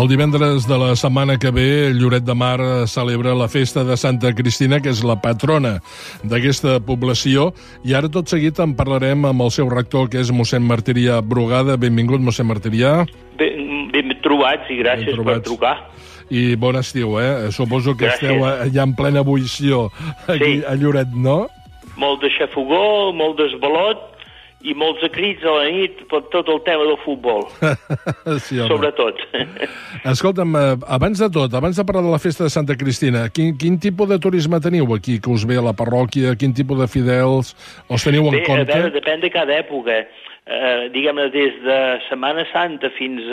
El divendres de la setmana que ve, Lloret de Mar celebra la festa de Santa Cristina, que és la patrona d'aquesta població, i ara tot seguit en parlarem amb el seu rector, que és mossèn Martirià Brugada. Benvingut, mossèn Martirià. Ben trobats i gràcies per trucar. I bon estiu, Suposo que gràcies. Esteu ja en plena ebullició aquí a Lloret, no? Molt de xafogó, molt d'esbalot i molts crits a la nit per tot el tema del futbol. Sí, sobretot. Escolta'm, abans de tot, abans de parlar de la festa de Santa Cristina, quin tipus de turisme teniu aquí que us ve a la parròquia? Quin tipus de fidels els teniu en compte? A veure, depèn de cada època. Diguem-ne, des de Setmana Santa fins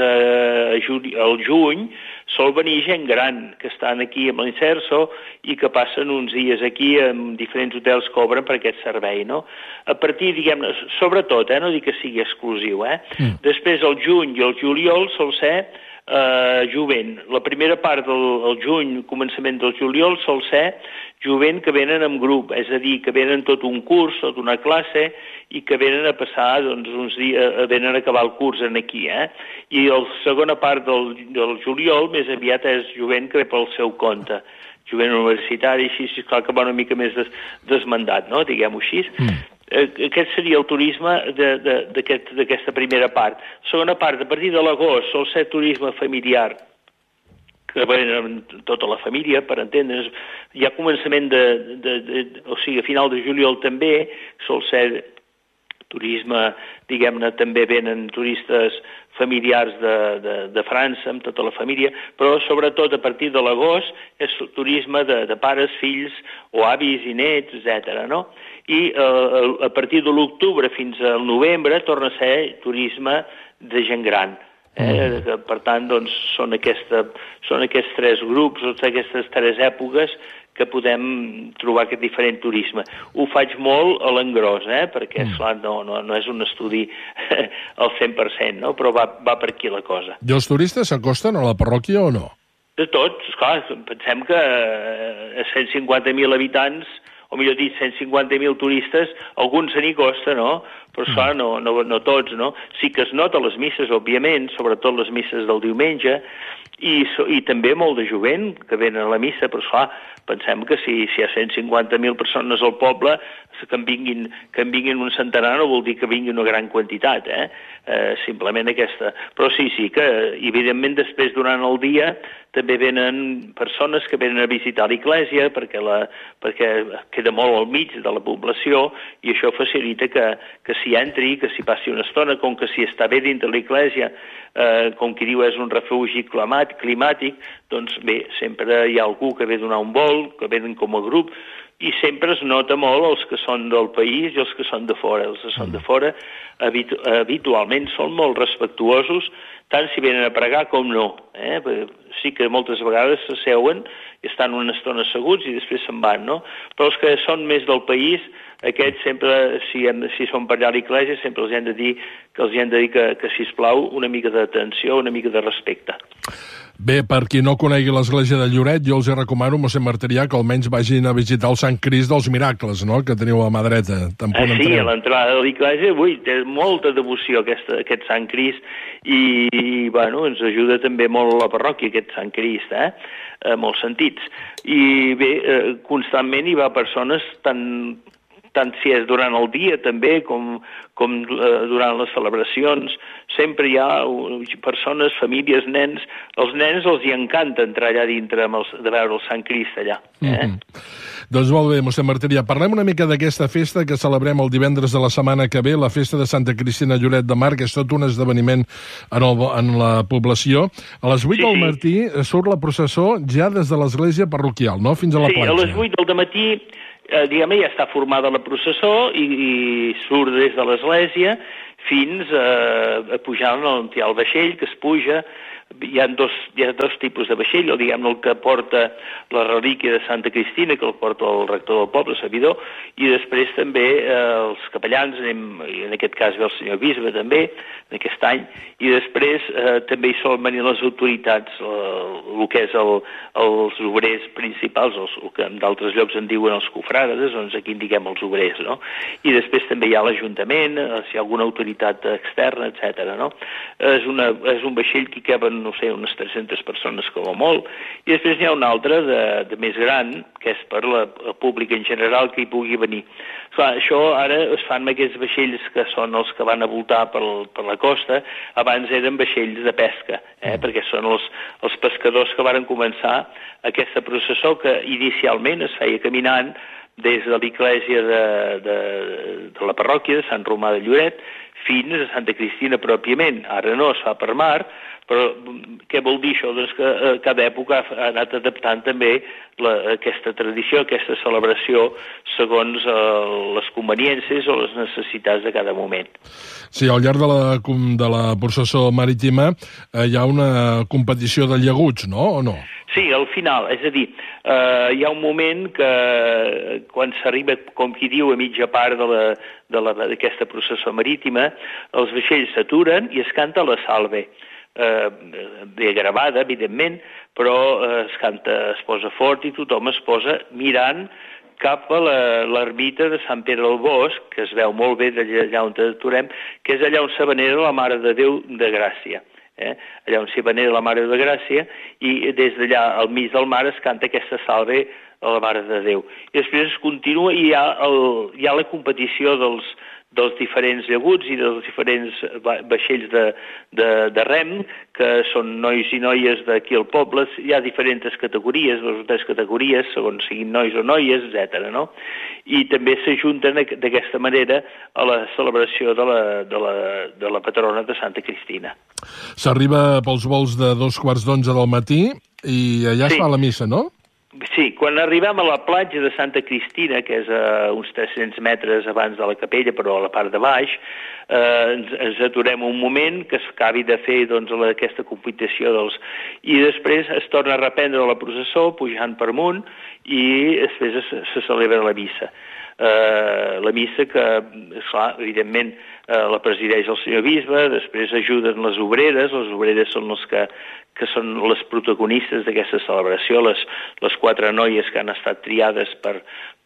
al juny, sol venir gent gran que estan aquí amb l'Inserso i que passen uns dies aquí en diferents hotels que obren per aquest servei, no? A partir, diguem-ne, sobretot, no dic que sigui exclusiu, Després el juny i el juliol sol ser jovent. La primera part del juny, començament del juliol, sol ser jovent que venen en grup, és a dir, que venen tot un curs, tota una classe, i que venen a passar, doncs, uns dies, venen a acabar el curs aquí, I la segona part del juliol, més aviat, és jovent que ve pel seu compte. Jovent universitari, així, clar que va una mica més desmandat, no?, diguem-ho així. Aquest seria el turisme d'aquesta primera part. Segona part, a partir de l'agost, sol ser turisme familiar, que venen tota la família, per entendre's. Hi ha començament o sigui, a final de juliol també sol ser turisme, diguem-ne, també venen turistes familiars de França, amb tota la família, però sobretot a partir de l'agost és turisme de pares, fills o avis i nets, etc. no? I a partir de l'octubre fins al novembre torna a ser turisme de gent gran. Per tant, doncs, són aquests tres grups, aquestes tres èpoques que podem trobar aquest diferent turisme. Ho faig molt a l'engròs, perquè, esclar, no és un estudi al 100%, no? Però va per aquí la cosa. I els turistes s'acosten a la parròquia o no? De tots, esclar, pensem que a 150.000 habitants, o millor dit, 150.000 turistes, alguns se n'hi costa, no? Però, esclar, no tots, no? Sí que es nota les misses, òbviament, sobretot les misses del diumenge, i també molt de jovent que venen a la missa, però, esclar, pensem que si hi ha 150.000 persones al poble, que en vinguin un centenar no vol dir que vingui una gran quantitat, simplement aquesta. Però sí, que evidentment després durant el dia també venen persones que venen a visitar l'església perquè queda molt al mig de la població i això facilita que s'hi entri, que s'hi passi una estona, com que s'hi està bé dintre l'església, com qui diu és un refugi climàtic, doncs bé, sempre hi ha algú que ve a donar un vol, que venen com a grup, i sempre es nota molt els que són del país i els que són de fora. Els que són de fora habitualment són molt respectuosos, tant si venen a pregar com no. Sí que moltes vegades s'asseuen i estan una estona asseguts i després se'n van, no? Però els que són més del país, aquests sempre, si són per allà a l'església, sempre els hem de dir que sisplau, una mica d'atenció, una mica de respecte. Bé, per qui no conegui l'església de Lloret, jo els recomano, mossèn Martirià, que almenys vagin a visitar el Sant Crist dels Miracles, no?, que teniu a mà dreta. Sí, a l'entrada de l'església, té molta devoció aquest Sant Crist i bueno, ens ajuda també molt a la parròquia, aquest Sant Crist, en molts sentits. I bé, constantment hi va persones tant si és durant el dia també com durant les celebracions, sempre hi ha persones, famílies, nens. Els nens els hi encanta entrar allà dintre de veure el Sant Crist allà. Doncs molt bé, mossèn Martirià, parlem una mica d'aquesta festa que celebrem el divendres de la setmana que ve, la festa de Santa Cristina a Lloret de Mar, que és tot un esdeveniment en la població. A les 8 del matí surt la processó ja des de l'església parroquial, no?, fins a la platja. Sí, a les 8 del matí diguem-ne, ja està formada la processó i surt des de l'església fins a pujar on hi ha el vaixell, que es puja. Hi ha dos tipus de vaixell, diguem-ne, el que porta la relíquia de Santa Cristina, que el porta el rector del poble, servidor, i després també els capellans, en aquest cas ve el senyor bisbe també, en aquest any, i després també hi solen venir les autoritats, el que és els obrers principals, el que en d'altres llocs en diuen els cofrades, doncs aquí en diguem els obrers, no? I després també hi ha l'Ajuntament, si hi ha alguna autoritat externa, etc. no? És un vaixell que hi caben són, no sé, unes 300 persones com a molt, i després n'hi ha una altra de més gran, que és per el públic en general que hi pugui venir. Clar, això ara es fan amb aquests vaixells que són els que van a voltar per la costa, abans eren vaixells de pesca, perquè són els pescadors que varen començar aquesta processó que inicialment es feia caminant des de l'església de la parròquia de Sant Romà de Lloret fins a Santa Cristina pròpiament. Ara no, es fa per mar, però què vol dir això? Doncs que cada època ha anat adaptant també aquesta tradició, aquesta celebració, segons les conveniències o les necessitats de cada moment. Sí, al llarg de la processó marítima hi ha una competició de llaguts, no? O no? Sí, al final, és a dir, hi ha un moment que quan s'arriba, com qui diu, a mitja part d'aquesta processó marítima, els vaixells s'aturen i es canta la salve. Bé gravada, evidentment, però es posa fort i tothom es posa mirant cap a l'ermita de Sant Pere del Bosc, que es veu molt bé d'allà on aturem, que és allà on se venera la Mare de Déu de Gràcia. Allà on s'hi venera la Mare de Gràcia, i des d'allà al mig del mar es canta aquesta salve a la Mare de Déu. I després es continua i hi ha la competició dels diferents llaguts i dels diferents vaixells de rem, que són nois i noies d'aquí al poble. Hi ha diferents categories, 2 o 3 categories, segons siguin nois o noies, etc. No? I també s'ajunten d'aquesta manera a la celebració de la patrona de Santa Cristina. S'arriba pels vols de 2:15 del matí i allà es fa la missa, no? Sí, quan arribem a la platja de Santa Cristina, que és a uns 300 metres abans de la capella, però a la part de baix, ens aturem un moment que s'acabi de fer aquesta competició i després es torna a reprendre la processó pujant per amunt i després se celebra la missa. La missa que, esclar, evidentment, la presideix el senyor bisbe, després ajuden les obreres són les que són les protagonistes d'aquesta celebració, les 4 noies que han estat triades per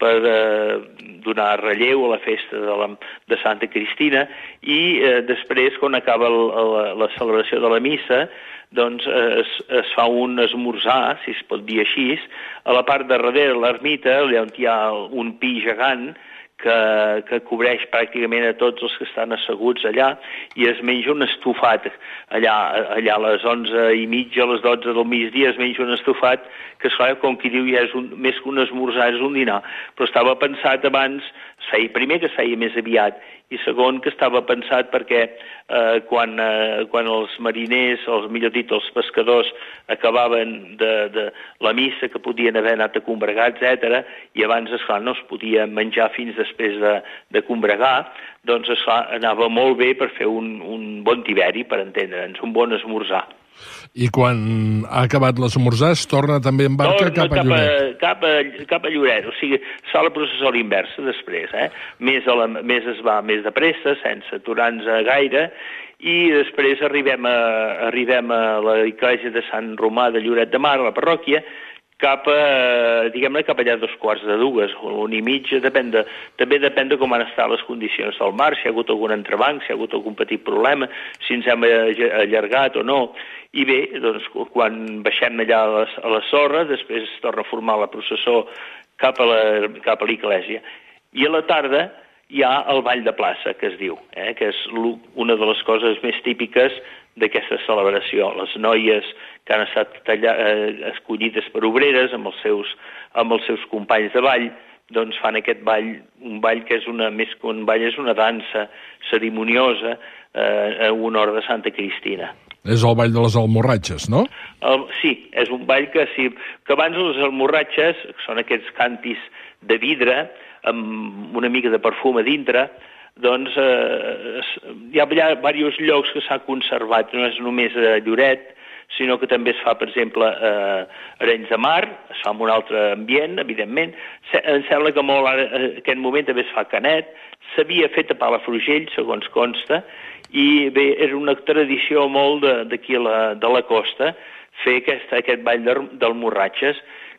donar relleu a la festa de Santa Cristina, i després, quan acaba la celebració de la missa, doncs es fa un esmorzar, si es pot dir així, a la part de darrere l'ermita, on hi ha un pi gegant que cobreix pràcticament a tots els que estan asseguts allà, i es menja un estofat. Allà a les 11:30, a les 12 del migdia, es menja un estofat que, esclar, com qui diu, ja és més que un esmorzar, és un dinar. Però estava pensat abans, primer que es feia més aviat, i segon que estava pensat perquè quan els mariners, o millor dit, els pescadors, acabaven de la missa, que podien haver anat a combregar, etc., i abans, esclar, no es podia menjar fins després de combregar, doncs, esclar, anava molt bé per fer un bon tiberi, per entendre'ns, un bon esmorzar. I quan ha acabat l'esmorzar es torna també en barca cap a Lloret? Cap a Lloret, o sigui, es fa la processó a l'inversa després, més es va més de pressa, sense aturar-nos gaire, i després arribem a la església de Sant Romà de Lloret de Mar, a la parròquia, cap allà 2:15, o 1:30, també depèn de com han estat les condicions del mar, si hi ha hagut algun entrebanc, si hi ha hagut algun petit problema, si ens hem allargat o no. I bé, doncs, quan baixem allà a la sorra, després es torna a formar la processó cap a l'església. I a la tarda hi ha el ball de plaça, que es diu, que és una de les coses més típiques d'aquesta celebració. Les noies que han estat escollides per obreres amb els seus companys de ball, doncs fan aquest ball, un ball que és més que un ball, és una dansa cerimoniosa en honor de Santa Cristina. És el ball de les almorratxes, no? Sí, és un ball que abans les almorratxes, que són aquests cantis de vidre amb una mica de perfum a dintre, doncs hi ha diversos llocs que s'ha conservat, no és només a Lloret, sinó que també es fa, per exemple, a Arenys de Mar, es fa en un altre ambient, evidentment. Em sembla que molt ara, en aquest moment també es fa a Canet, s'havia fet a Palafrugell, segons consta, i bé, era una tradició molt d'aquí de la costa fer aquest ball d'almorratxes,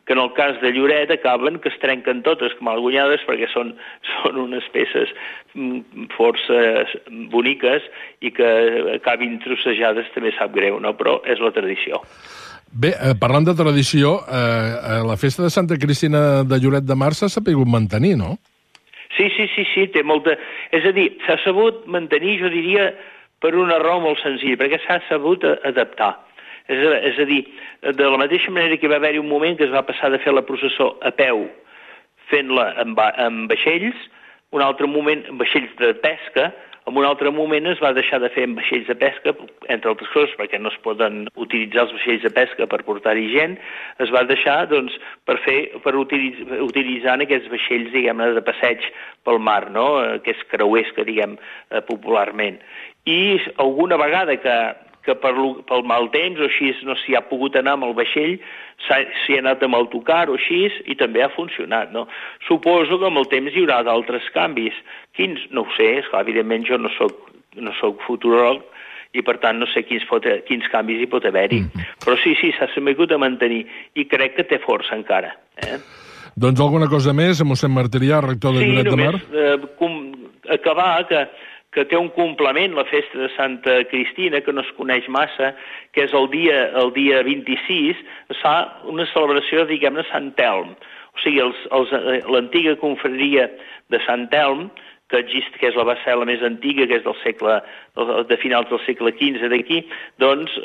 que en el cas de Lloret acaben que es trenquen totes mal guanyades perquè són unes peces força boniques i que acabin trossejades també sap greu, no? Però és la tradició. Bé, parlant de tradició, la festa de Santa Cristina de Lloret de Mar s'ha sabut mantenir, no? Sí, té molta... És a dir, s'ha sabut mantenir, jo diria, per una raó molt senzilla, perquè s'ha sabut adaptar. És a dir, de la mateixa manera que va haver-hi un moment que es va passar de fer la processó a peu, fent-la amb vaixells, un altre moment amb vaixells de pesca, en un altre moment es va deixar de fer amb vaixells de pesca, entre altres coses, perquè no es poden utilitzar els vaixells de pesca per portar-hi gent, es va deixar, doncs, per utilitzar aquests vaixells, diguem-ne, de passeig pel mar, no?, aquests creuers que diguem popularment. I alguna vegada que pel mal temps o així no s'hi ha pogut anar amb el vaixell, s'hi ha anat amb autocar o així, i també ha funcionat, no? Suposo que amb el temps hi haurà d'altres canvis. Quins? No ho sé, esclar, evidentment jo no soc futuròleg i per tant no sé quins canvis hi pot haver-hi. Però sí, s'ha sabut a mantenir i crec que té força encara. Doncs alguna cosa més, mossèn Martirià, rector de Lloret de Mar? Sí, només acabar que té un complement la festa de Santa Cristina, que no es coneix massa, que és el dia 26, es fa una celebració, diguem-ne, Sant Telm. O sigui, l'antiga confraria de Sant Telm, que és va ser la més antiga, que és de finals del segle XV d'aquí, doncs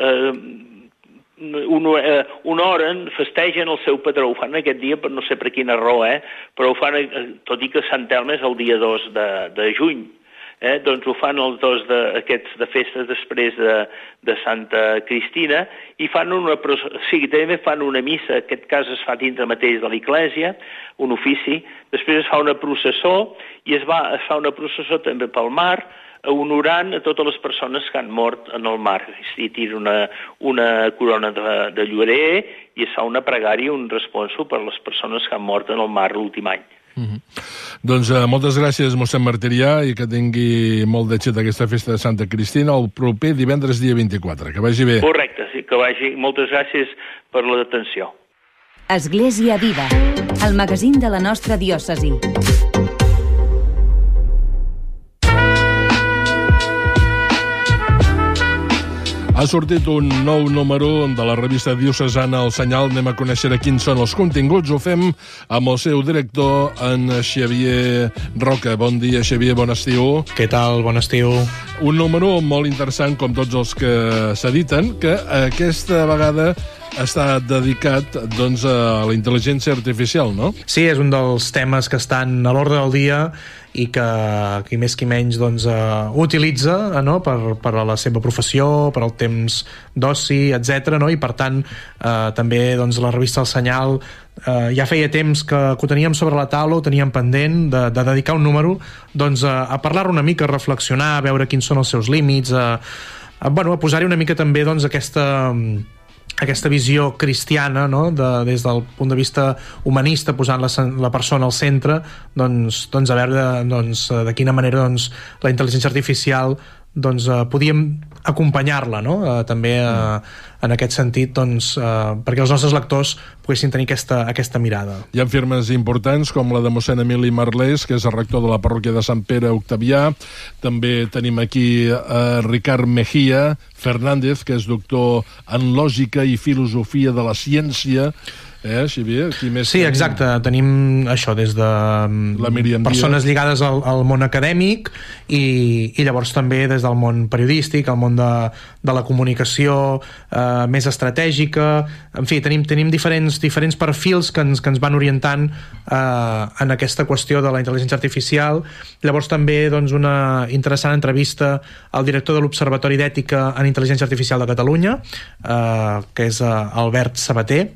honoren, festegen el seu patró, ho fan aquest dia, no sé per quina raó, però ho fan, tot i que Sant Telm és el dia 2 de juny. Doncs ho fan els dos d'aquests de festes després de Santa Cristina i fan també fan una missa, en aquest cas es fa dintre mateix de l'església, un ofici, després es fa una processó i es fa una processó també pel mar, honorant a totes les persones que han mort en el mar. I tira una corona de llorer i es fa una pregària, un responso per les persones que han mort en el mar l'últim any. Doncs moltes gràcies, mossèn Martirià, i que tingui molt d'èxit aquesta festa de Santa Cristina el proper divendres dia 24. Que vagi bé. Correcte, sí, que vagi. Moltes gràcies per l'atenció. Església Viva, el magazín de la nostra diòcesi. Ha sortit un nou número de la revista diocesana El Senyal. Anem a conèixer quins són els continguts. Ho fem amb el seu director, en Xavier Roca. Bon dia, Xavier, bon estiu. Què tal? Bon estiu. Un número molt interessant, com tots els que s'editen, que aquesta vegada està dedicat, doncs, a la intel·ligència artificial, no? Sí, és un dels temes que estan a l'ordre del dia i que qui més qui menys doncs, utilitza, no? per a la seva professió, per al temps d'oci, etc. No? I per tant també doncs, la revista El Senyal ja feia temps que ho teníem sobre la taula, ho teníem pendent de dedicar un número doncs, a parlar una mica, a reflexionar, a veure quins són els seus límits, a posar-hi una mica també doncs, aquesta visió cristiana, no? Des del punt de vista humanista, posant la persona al centre, doncs a veure de quina manera la intel·ligència artificial podíem acompanyar-la, no? També en aquest sentit, perquè els nostres lectors poguessin tenir aquesta mirada. Hi ha firmes importants com la de mossèn Emili Marlès, que és el rector de la parròquia de Sant Pere Octavià. També tenim aquí Ricard Mejía Fernández, que és doctor en lògica i filosofia de la ciència. Xavier? Sí, exacte. Tenim això des de persones lligades al món acadèmic i llavors també des del món periodístic, el món de la comunicació més estratègica. En fi, tenim diferents perfils que ens van orientant en aquesta qüestió de la intel·ligència artificial. Llavors també una interessant entrevista al director de l'Observatori d'Ètica en Intel·ligència Artificial de Catalunya, que és Albert Sabater,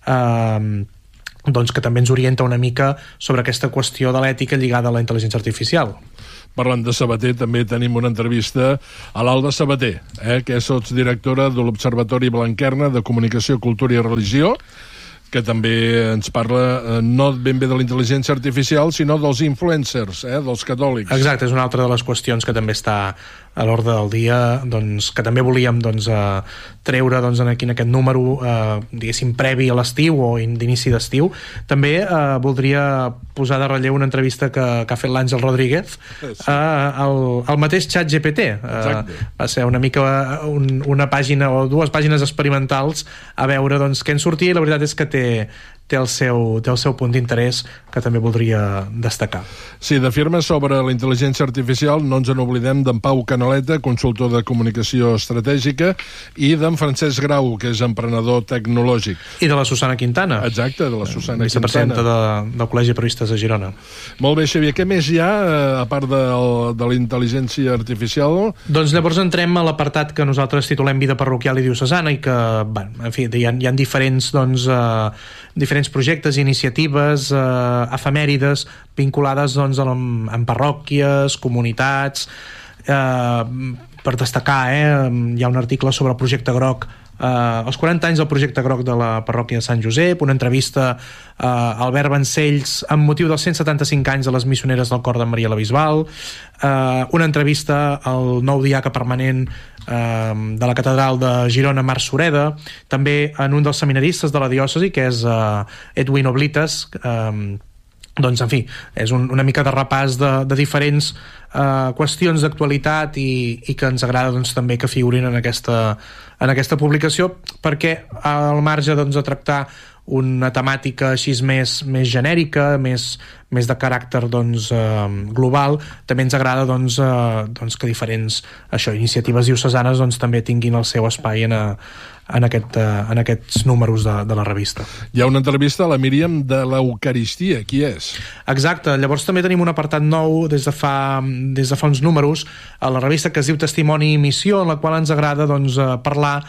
que també ens orienta una mica sobre aquesta qüestió de l'ètica lligada a la intel·ligència artificial. Parlant de Sabater, també tenim una entrevista a l'Alba Sabater, que és sotsdirectora de l'Observatori Blanquerna de Comunicació, Cultura i Religió, que també ens parla no ben bé de la intel·ligència artificial, sinó dels influencers, dels catòlics. Exacte, és una altra de les qüestions que també està a l'ordre del dia, doncs, que també volíem treure aquí en aquest número, diguéssim, previ a l'estiu o d'inici d'estiu. També voldria posar de relleu una entrevista que ha fet l'Àngel Rodríguez al mateix ChatGPT. Va ser una mica una pàgina o dues pàgines experimentals a veure què en sortia, i la veritat és que té el seu punt d'interès que també voldria destacar. Sí, de firmes sobre la intel·ligència artificial no ens en oblidem d'en Pau Canaleta, consultor de comunicació estratègica, i d'en Francesc Grau, que és emprenedor tecnològic. I de la Susana Quintana. Exacte, de la Susana vicepresidenta Quintana. del Col·legi de Periodistes de Girona. Molt bé, Xavier, què més hi ha, a part de la intel·ligència artificial? Doncs llavors entrem a l'apartat que nosaltres titulem Vida parroquial i diocesana, i que, en fi, hi ha diferents projectes i iniciatives efemèrides vinculades amb parròquies, comunitats. Per destacar, hi ha un article sobre el projecte groc, els 40 anys del projecte groc de la parròquia de Sant Josep, una entrevista a Albert Vancells amb motiu dels 175 anys de les missioneres del cor d'en Maria la Bisbal, una entrevista al nou diaca permanent de la catedral de Girona, Marc Sureda, també en un dels seminaristes de la diòcesi, que és Edwin Oblitas. En fi, és una mica de repàs de diferents qüestions d'actualitat i que ens agrada també que figurin en aquesta publicació, perquè al marge de tractar una temàtica així més genèrica, més de caràcter global, també ens agrada que diferents iniciatives diocesanes també tinguin el seu espai en aquests números de la revista. Hi ha una entrevista a la Míriam de l'Eucaristia. Qui és? Exacte. Llavors també tenim un apartat nou des de fa uns números a la revista que es diu Testimoni i Missió, en la qual ens agrada parlar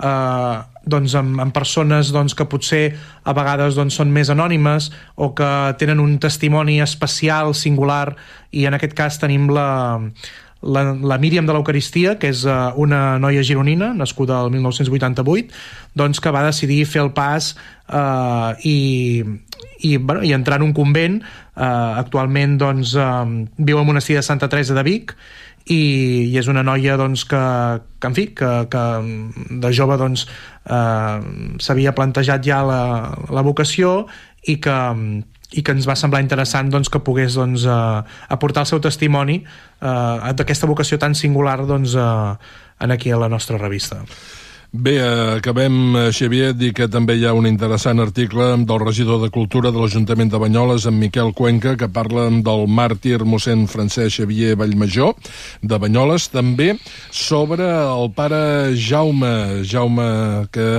amb persones que potser a vegades són més anònimes o que tenen un testimoni especial, singular, i en aquest cas tenim la Míriam de l'Eucaristia, que és una noia gironina nascuda el 1988, que va decidir fer el pas i entrar en un convent. Actualment viu al monestir de Santa Teresa de Vic, i és una noia que en fi, que de jove s'havia plantejat ja la vocació, i que ens va semblar interessant que pogués aportar el seu testimoni d'aquesta vocació tan singular aquí a la nostra revista. Bé, acabem, Xavier, dir que també hi ha un interessant article del regidor de Cultura de l'Ajuntament de Banyoles, en Miquel Cuenca, que parla del màrtir mossèn Francesc Xavier Vallmajor de Banyoles, també sobre el pare Jaume que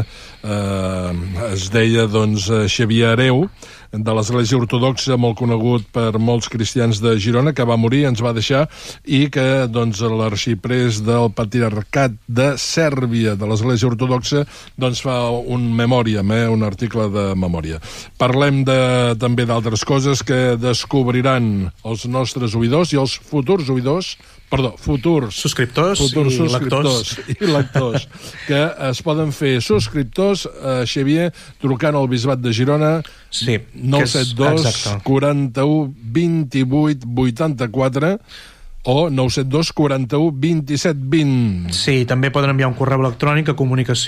es deia Xavier Hereu, de l'Església Ortodoxa, molt conegut per molts cristians de Girona, que va morir, ens va deixar, i que l'arxiprés del Patriarcat de Sèrbia de l'Església Ortodoxa fa un memòriam, un article de memòria. Parlem també d'altres coses que descobriran els nostres oïdors i els futurs oïdors, futurs subscriptors i lectors, que es poden fer subscriptors, Xavier, trucant al Bisbat de Girona, 972 41 28 84 o 972 41 27 20. Sí, també poden enviar un correu electrònic a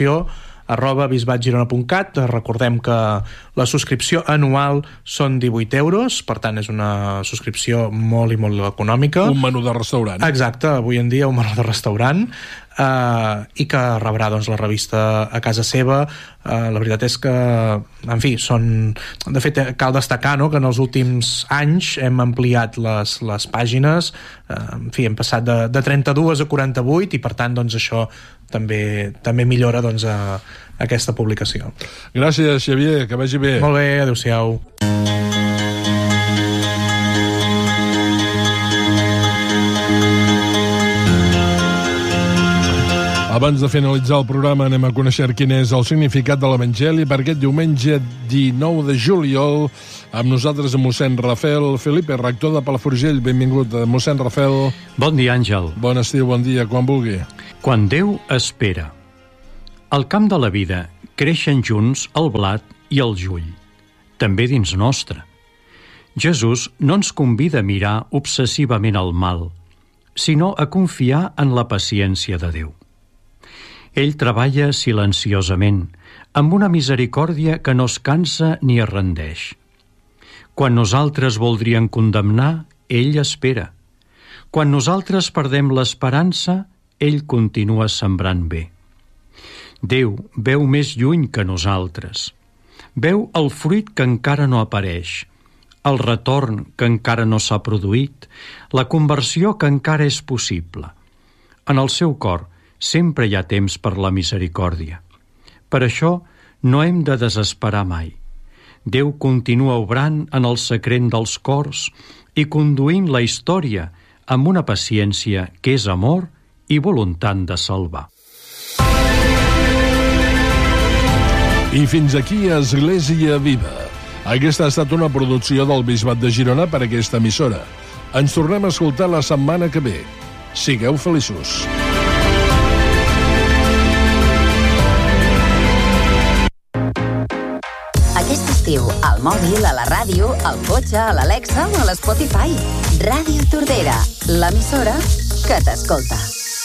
comunicació@bisbatgirona.cat. Recordem que la subscripció anual són 18 euros, per tant és una subscripció molt i molt econòmica. Un menú de restaurant. Exacte, avui en dia un menú de restaurant, i que rebrà la revista a casa seva. La veritat és que, en fi, de fet, cal destacar que en els últims anys hem ampliat les pàgines, en fi, hem passat de 32 a 48, i per tant això també millora aquesta publicació. Gràcies, Xavier, que vagi bé. Molt bé, adéu-siau. Abans de finalitzar el programa anem a conèixer quin és el significat de l'Evangeli per aquest diumenge 19 de juliol. Amb nosaltres mossèn Rafael Felipe, rector de Palafrugell. Benvingut, mossèn Rafael. Bon dia, Àngel. Bon estiu, bon dia, quan vulgui. Quan Déu espera. Al camp de la vida creixen junts el blat i el jull, també dins nostre. Jesús no ens convida a mirar obsessivament el mal, sinó a confiar en la paciència de Déu. Ell treballa silenciosament, amb una misericòrdia que no es cansa ni es rendeix. Quan nosaltres voldríem condemnar, ell espera. Quan nosaltres perdem l'esperança, ell continua sembrant bé. Déu veu més lluny que nosaltres. Veu el fruit que encara no apareix, el retorn que encara no s'ha produït, la conversió que encara és possible. En el seu cor sempre hi ha temps per la misericòrdia. Per això no hem de desesperar mai. Déu continua obrant en el secret dels cors i conduint la història amb una paciència que és amor i voluntat de salvar. I fins aquí Església Viva. Aquesta ha estat una producció del Bisbat de Girona per aquesta emissora. Ens tornem a escoltar la setmana que ve. Sigueu feliços. Aquest estiu, al mòbil, a la ràdio, al cotxe, a l'Alexa o a l'Spotify. Ràdio Tordera, l'emissora que t'escolta.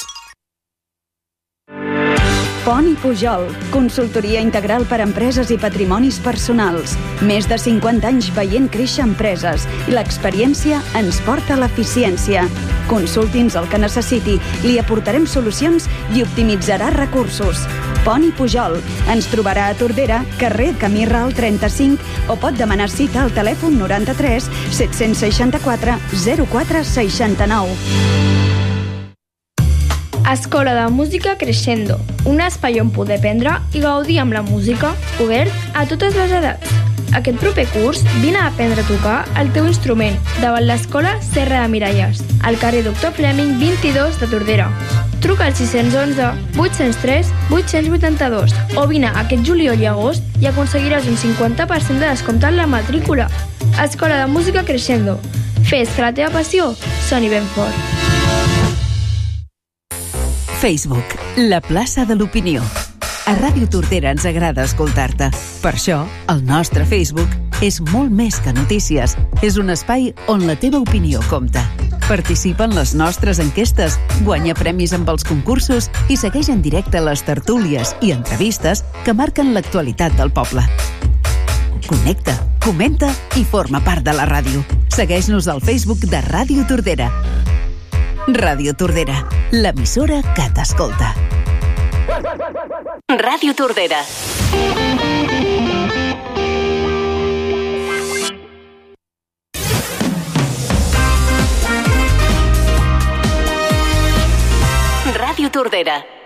Pont i Pujol, consultoria integral per a empreses i patrimonis personals. Més de 50 anys veient créixer empreses i l'experiència ens porta a l'eficiència. Consulti'ns el que necessiti, li aportarem solucions i optimitzarà recursos. Pont i Pujol. Ens trobarà a Tordera, carrer Camí Ral 35, o pot demanar cita al telèfon 93 764 0469. Escola de Música Crescendo, un espai on poder aprendre i gaudir amb la música, obert a totes les edats. Aquest proper curs vine a aprendre a tocar el teu instrument davant l'Escola Serra de Miralles, al carrer Doctor Fleming 22 de Tordera. Truca al 611 803 882 o vine aquest juliol i agost i aconseguiràs un 50% de descompte en la matrícula. Escola de Música Crescendo. Fes que la teva passió soni ben fort. Facebook, la plaça de l'opinió. A Ràdio Tordera ens agrada escoltar-te. Per això, el nostre Facebook és molt més que notícies. És un espai on la teva opinió compta. Participa en les nostres enquestes, guanya premis amb els concursos i segueix en directe les tertúlies i entrevistes que marquen l'actualitat del poble. Connecta, comenta i forma part de la ràdio. Segueix-nos al Facebook de Ràdio Tordera. Ràdio Tordera, l'emissora que t'escolta. Ràdio Tordera. Ràdio Tordera.